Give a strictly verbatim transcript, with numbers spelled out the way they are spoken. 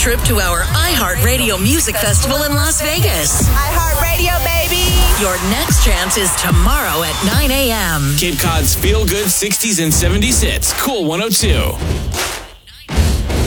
trip to our iHeartRadio Music Festival in Las Vegas. iHeartRadio, baby! Your next chance is tomorrow at nine a.m. Cape Cod's Feel Good sixties and seventies hits. Cool one oh two.